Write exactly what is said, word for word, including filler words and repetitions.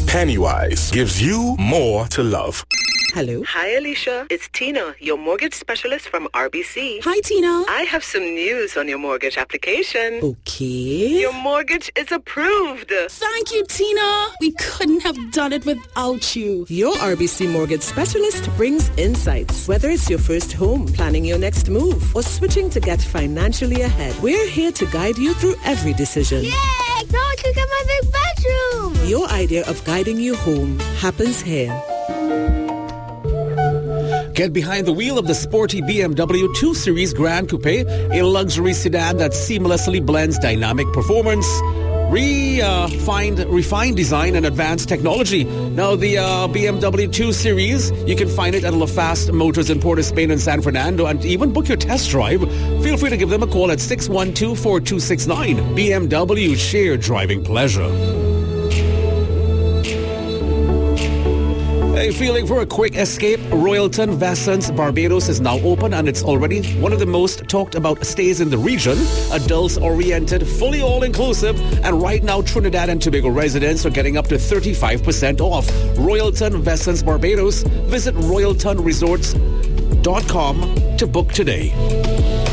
Pennywise gives you more to love. Hello. Hi, Alicia. It's Tina, your mortgage specialist from R B C. Hi, Tina. I have some news on your mortgage application. Okay. Your mortgage is approved. Thank you, Tina. We couldn't have done it without you. Your R B C mortgage specialist brings insights. Whether it's your first home, planning your next move, or switching to get financially ahead, we're here to guide you through every decision. Yay! Now I can get my big bedroom. Your idea of guiding you home happens here. Get behind the wheel of the sporty B M W two series Grand Coupe, a luxury sedan that seamlessly blends dynamic performance, refined, uh, refined design and advanced technology. Now, the uh, B M W two series, you can find it at LaFast Motors in Port of Spain and San Fernando, and even book your test drive. Feel free to give them a call at six one two, four two six nine. B M W, shared driving pleasure. Hey, feeling for a quick escape? Royalton Vassants Barbados is now open, and it's already one of the most talked about stays in the region. Adults-oriented, fully all-inclusive, and right now Trinidad and Tobago residents are getting up to thirty-five percent off. Royalton Vassants Barbados. Visit royalton resorts dot com to book today.